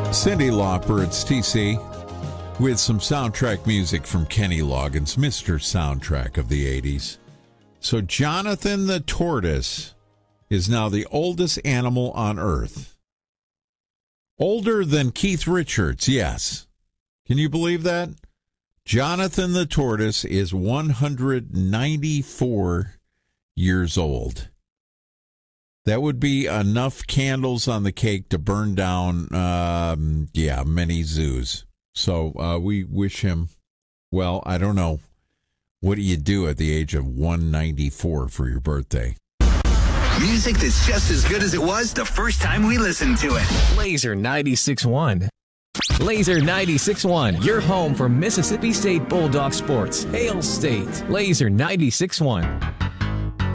Cyndi Lauper, it's TC, with some soundtrack music from Kenny Loggins, Mr. Soundtrack of the 80s. So Jonathan the tortoise is now the oldest animal on Earth. Older than Keith Richards, yes. Can you believe that? Jonathan the tortoise is 194 years old. That would be enough candles on the cake to burn down, many zoos. So we wish him, well, I don't know. What do you do at the age of 194 for your birthday? Music that's just as good as it was the first time we listened to it. Laser 96.1. Laser 96.1, your home for Mississippi State Bulldog sports. Hail State. Laser 96.1.